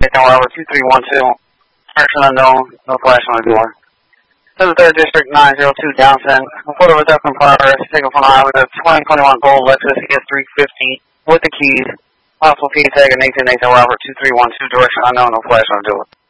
Nathan Robert 2312. Direction unknown. No flash on the door. To the 3rd District 902 Downton. A photo of a duck in progress. Taken from the highway with a 2021 Gold Lexus ES350 with the keys. Possible key tag of Nathan Robert 2312. Direction unknown. No flash on the door.